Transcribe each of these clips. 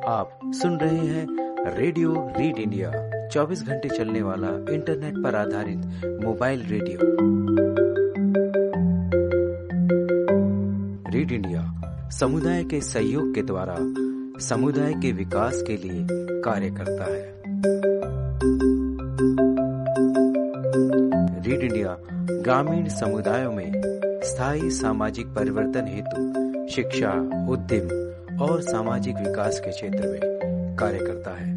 आप सुन रहे हैं रेडियो रीड इंडिया, 24 घंटे चलने वाला इंटरनेट पर आधारित मोबाइल रेडियो। रीड इंडिया समुदाय के सहयोग के द्वारा समुदाय के विकास के लिए कार्य करता है। रीड इंडिया ग्रामीण समुदायों में स्थायी सामाजिक परिवर्तन हेतु शिक्षा, उद्यम और सामाजिक विकास के क्षेत्र में कार्य करता है।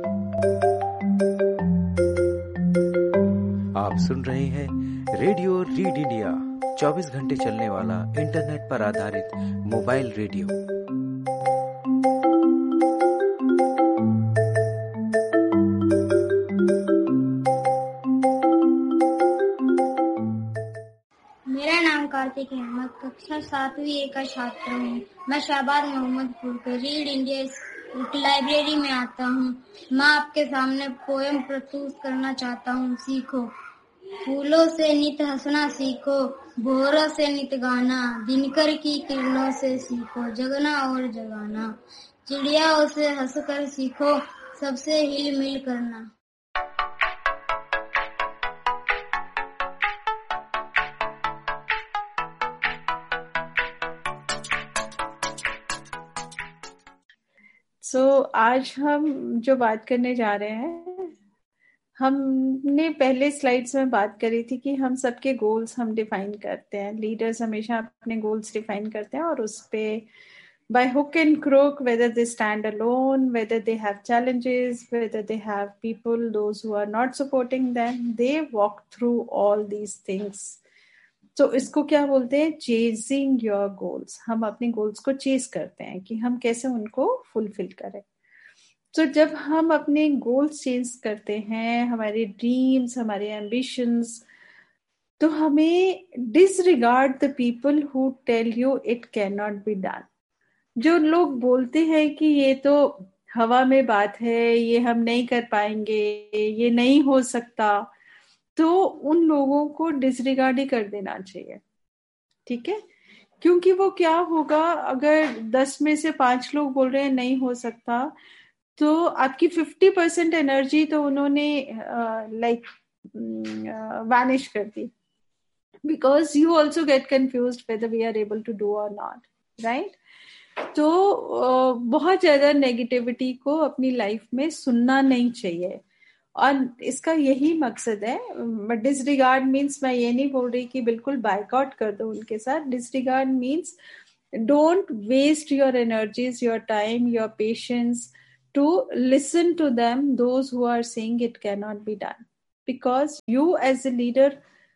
आप सुन रहे हैं रेडियो रीड इंडिया, 24 घंटे चलने वाला इंटरनेट पर आधारित मोबाइल रेडियो। मेरा नाम कार्तिक है। मैं कक्षा 7वीं ए का छात्र हूँ। मैं शाहबाद मोहम्मदपुर के रीड इंडिया लाइब्रेरी में आता हूँ। मैं आपके सामने पोएम प्रस्तुत करना चाहता हूँ। सीखो। फूलों से नित हंसना सीखो, भौरों से नित गाना, दिनकर की किरणों से सीखो जगना और जगाना, चिड़ियाओं से हंसकर सीखो, सबसे हिल मिल करना। आज हम जो बात करने जा रहे हैं, हमने पहले स्लाइड्स में बात करी थी कि हम सबके गोल्स हम डिफाइन करते हैं। लीडर्स हमेशा अपने गोल्स डिफाइन करते हैं और उस पे by hook and crook, whether they stand alone, whether they have challenges, whether they have people, those who are not supporting them, they walk through all these things. तो इसको क्या बोलते हैं? Chasing your goals. हम अपने goals को chase करते हैं कि हम कैसे उनको फुलफिल करें। तो जब हम अपने गोल्स चेंज करते हैं, हमारे ड्रीम्स, हमारे एम्बिशंस, तो हमें disregard the people who tell you it can not be done. जो लोग बोलते हैं कि ये तो हवा में बात है, ये हम नहीं कर पाएंगे, ये नहीं हो सकता, तो उन लोगों को डिसरिगार्ड ही कर देना चाहिए। ठीक है? क्योंकि वो क्या होगा, अगर 10 में से 5 लोग बोल रहे हैं नहीं हो सकता, तो आपकी 50% एनर्जी तो उन्होंने वैनिश कर दी, because you also get confused whether we are able to do और नॉट, राइट? तो बहुत ज्यादा नेगेटिविटी को अपनी लाइफ में सुनना नहीं चाहिए, और इसका यही मकसद है। डिसरिगार्ड मीन्स मैं ये नहीं बोल रही कि बिल्कुल बायकॉट कर दो उनके साथ। Disregard means don't waste your energies, your time, your patience to listen to them, those who are saying it cannot be done, because you as a leader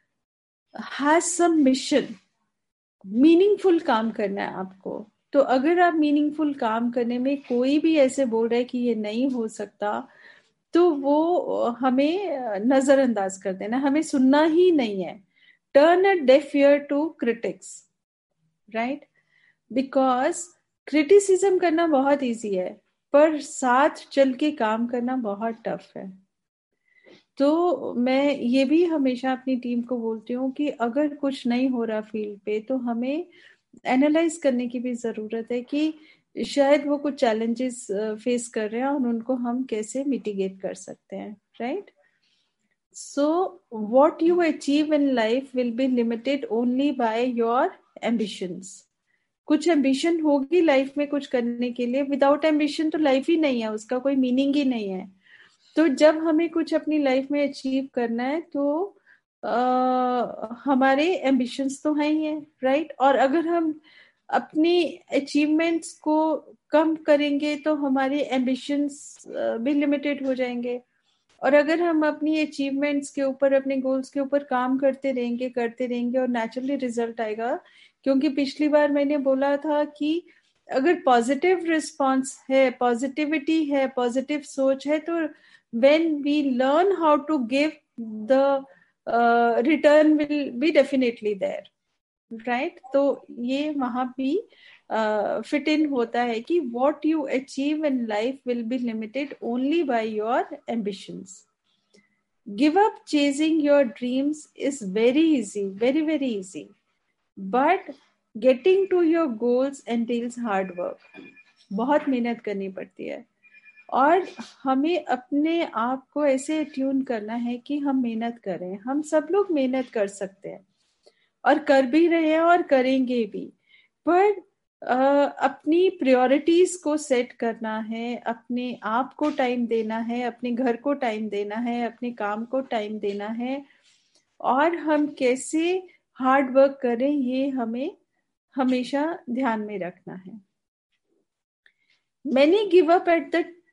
has some mission, meaningful काम करना है आपको। तो अगर आप meaningful काम करने में कोई भी ऐसे बोल रहा है कि ये नहीं हो सकता, तो वो हमें नजरअंदाज कर देना, हमें सुनना ही नहीं है। Turn a deaf ear to critics, right? Because criticism करना बहुत इजी है, पर साथ चल के काम करना बहुत टफ है। तो मैं ये भी हमेशा अपनी टीम को बोलती हूँ कि अगर कुछ नहीं हो रहा फील्ड पे, तो हमें एनालाइज करने की भी जरूरत है कि शायद वो कुछ चैलेंजेस फेस कर रहे हैं और उनको हम कैसे मिटिगेट कर सकते हैं, right? So what you achieve in life will be limited only by your ambitions. कुछ एम्बिशन होगी लाइफ में कुछ करने के लिए, विदाउट एम्बिशन तो लाइफ ही नहीं है, उसका कोई मीनिंग ही नहीं है। तो जब हमें कुछ अपनी लाइफ में अचीव करना है, तो हमारे एम्बिशंस तो हैं ही है, राइट? और अगर हम अपनी अचीवमेंट्स को कम करेंगे तो हमारे एम्बिशंस भी लिमिटेड हो जाएंगे। और अगर हम अपनी अचीवमेंट्स के ऊपर, अपने गोल्स के ऊपर काम करते रहेंगे और नेचुरली रिजल्ट आएगा। क्योंकि पिछली बार मैंने बोला था कि अगर पॉजिटिव रिस्पॉन्स है, पॉजिटिविटी है, पॉजिटिव सोच है, तो when we learn how to give, the return will be definitely there, right? तो ये वहां भी फिट इन होता है कि what you achieve in life will be limited only by your ambitions. Give up chasing your dreams is very easy, very, very easy. But getting to your goals entails hard work. बहुत मेहनत करनी पड़ती है, और हमें अपने आप को ऐसे ट्यून करना है कि हम मेहनत करें। हम सब लोग मेहनत कर सकते हैं और कर भी रहे हैं और करेंगे भी, पर अपनी प्रायोरिटीज को सेट करना है, अपने आप को टाइम देना है, अपने घर को टाइम देना है, अपने काम को टाइम देना है, और हम कैसे हार्ड वर्क करें ये हमें हमेशा ध्यान में रखना है। मैंने give up at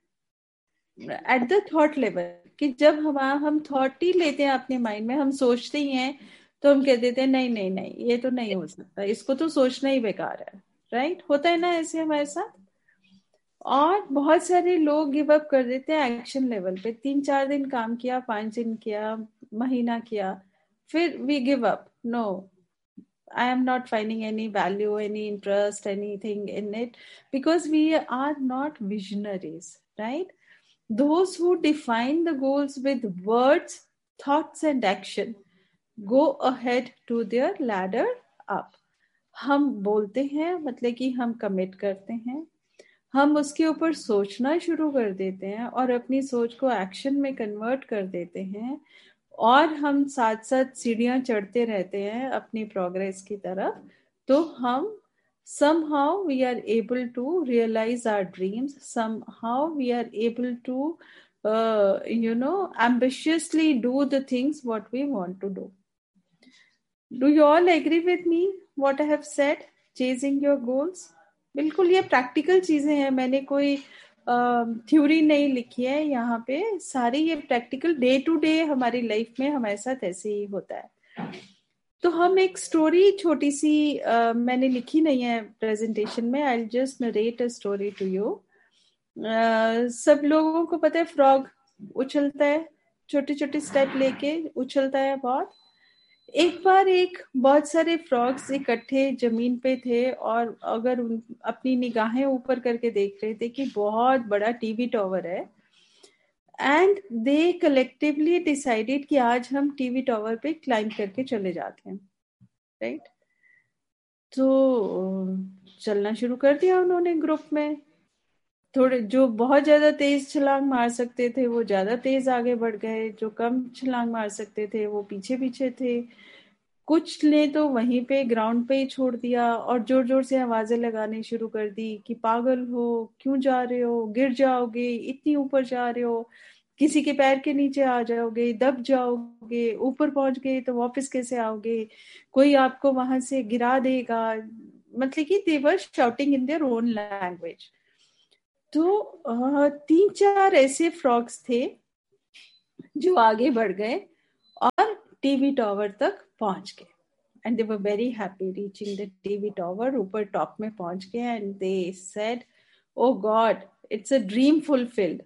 the thought level, कि जब हम थॉट ही लेते हैं अपने माइंड में, हम सोचते ही हैं, तो हम कह देते हैं नहीं नहीं नहीं, ये तो नहीं हो सकता, इसको तो सोचना ही बेकार है। राइट, होता है ना ऐसे हमारे साथ। और बहुत सारे लोग गिव अप कर देते हैं एक्शन लेवल पे, 3-4 दिन काम किया, 5 दिन किया, महीना किया, फिर we give up. No, I am not finding any value, any interest, anything in it, because we are not visionaries, right? Those who define the goals with words, thoughts and action go ahead to their ladder up. हम बोलते हैं, मतलब कि हम commit करते हैं, हम उसके ऊपर सोचना शुरू कर देते हैं और अपनी सोच को एक्शन में कन्वर्ट कर देते हैं, और हम साथ साथ सीढ़ियां चढ़ते रहते हैं अपनी प्रोग्रेस की तरफ, तो हम somehow we are able to realize our dreams, somehow we are able to ambitiously do the things what we want to do. Do you all agree with me what I have said? Chasing your goals, बिल्कुल ये practical चीजें हैं, मैंने कोई theory नहीं लिखी है यहाँ पे, सारी ये प्रैक्टिकल डे टू डे हमारी लाइफ में हमारे साथ ऐसे ही होता है। तो हम एक स्टोरी छोटी सी मैंने लिखी नहीं है प्रेजेंटेशन में, I just narrate a story to you. सब लोगों को पता है फ्रॉग उछलता है, छोटे छोटे स्टेप लेके उछलता है बहुत। एक बार बहुत सारे फ्रॉग्स इकट्ठे जमीन पे थे, और अगर अपनी निगाहें ऊपर करके देख रहे थे कि बहुत बड़ा टीवी टावर है, एंड दे कलेक्टिवली डिसाइडेड कि आज हम टीवी टावर पे क्लाइंब करके चले जाते हैं। राइट, तो चलना शुरू कर दिया उन्होंने ग्रुप में। थोड़े जो बहुत ज्यादा तेज छलांग मार सकते थे वो ज्यादा तेज आगे बढ़ गए, जो कम छलांग मार सकते थे वो पीछे पीछे थे, कुछ ने तो वहीं पे ग्राउंड पे ही छोड़ दिया और जोर जोर से आवाजें लगाने शुरू कर दी कि पागल हो, क्यों जा रहे हो, गिर जाओगे, इतनी ऊपर जा रहे हो, किसी के पैर के नीचे आ जाओगे, दब जाओगे, ऊपर पहुंच गए तो वापस कैसे आओगे, कोई आपको वहां से गिरा देगा, मतलब कि दे वर shouting in their own language. तो 3-4 ऐसे फ्रॉग्स थे जो आगे बढ़ गए और टीवी टावर तक पहुंच गए, and they were very happy reaching the TV tower. ऊपर टॉप में पहुंच गए and they said O God it's a dream fulfilled,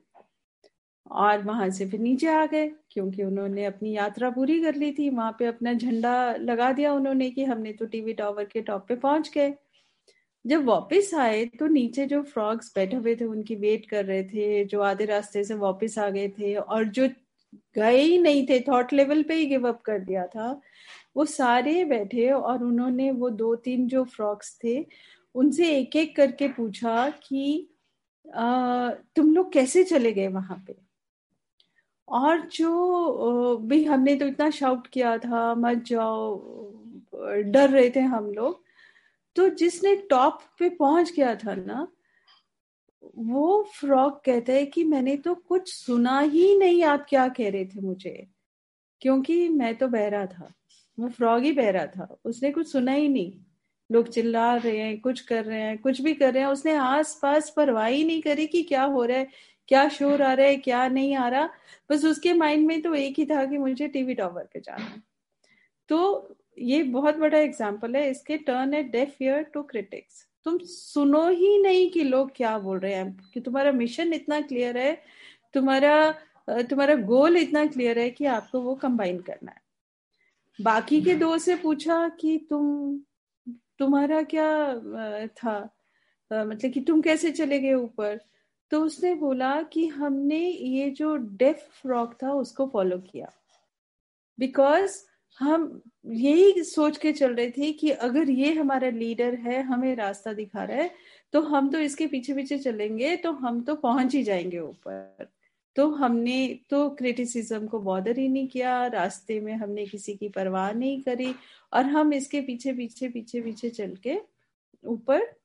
और वहां से फिर नीचे आ गए क्योंकि उन्होंने अपनी यात्रा पूरी कर ली थी। वहां पे अपना झंडा लगा दिया उन्होंने कि हमने तो टीवी टावर के टॉप पे पहुंच गए। जब वापस आए तो नीचे जो फ्रॉग्स बैठे हुए थे उनकी वेट कर रहे थे, जो आधे रास्ते से वापस आ गए थे और जो गए ही नहीं थे, थॉट लेवल पे ही गिव अप कर दिया था, वो सारे बैठे और उन्होंने वो 2-3 जो फ्रॉग्स थे उनसे एक एक करके पूछा कि तुम लोग कैसे चले गए वहां पे, और जो भी हमने तो इतना शाउट किया था मत जाओ, डर रहे थे हम लोग। तो जिसने टॉप पे पहुंच गया था ना, वो फ्रॉग कहता है कि मैंने तो कुछ सुना ही नहीं आप क्या कह रहे थे मुझे, क्योंकि मैं तो बहरा था। वो फ्रॉग ही बहरा था, उसने कुछ सुना ही नहीं। लोग चिल्ला रहे हैं, कुछ कर रहे हैं, कुछ भी कर रहे हैं, उसने आस पास परवाह ही नहीं करी कि क्या हो रहा है, क्या शोर आ रहा है, क्या नहीं आ रहा। बस उसके माइंड में तो एक ही था कि मुझे टीवी टावर पे जाना है। तो ये बहुत बड़ा एग्जाम्पल है इसके, turn A deaf ear to critics. तुम सुनो ही नहीं कि लोग क्या बोल रहे हैं, कि तुम्हारा मिशन इतना क्लियर है, तुम्हारा गोल इतना क्लियर है कि आपको वो कंबाइन करना है। बाकी के दो से पूछा कि तुम्हारा क्या था, मतलब कि तुम कैसे चले गए ऊपर। तो उसने बोला कि हमने ये जो डेफ फ्रॉग था उसको फॉलो किया, बिकॉज हम यही सोच के चल रहे थे कि अगर ये हमारा लीडर है, हमें रास्ता दिखा रहा है, तो हम तो इसके पीछे पीछे चलेंगे तो हम तो पहुंच ही जाएंगे ऊपर। तो हमने तो क्रिटिसिज्म को बॉदर ही नहीं किया, रास्ते में हमने किसी की परवाह नहीं करी, और हम इसके पीछे पीछे पीछे पीछे चल के ऊपर